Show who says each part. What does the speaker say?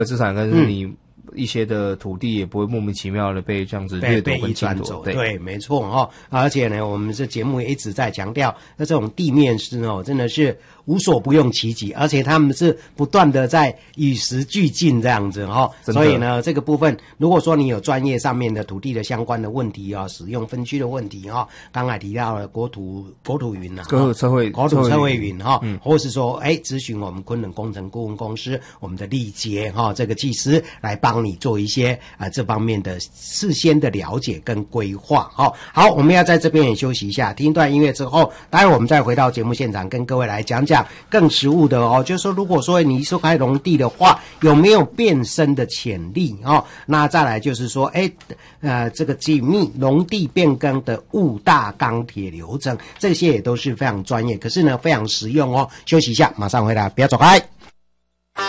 Speaker 1: 资产，但是你一些的土地也不会莫名其妙的被这样子掠夺跟侵夺。
Speaker 2: 对，没错哦。而且呢，我们这节目也一直在强调，那这种地面师哦，真的是无所不用其极，而且他们是不断的在与时俱进这样子哦。所以呢，这个部分，如果说你有专业上面的土地的相关的问题啊、使用分区的问题啊，刚才提到了国土云啊，国土测绘云哈，或是说咨询我们昆仑工程顾问公司，我们的力杰哈这个技师来帮你做一些这方面的事先的了解跟规划哈。好，我们要在这边也休息一下，听一段音乐之后，待会我们再回到节目现场，跟各位来讲讲更实务的哦，就是说如果说你收开农地的话，有没有变身的潜力哦？那再来就是说，这个紧密农地变更的5大钢铁流程，这些也都是非常专业，可是呢非常实用哦。休息一下，马上回来，不要走开。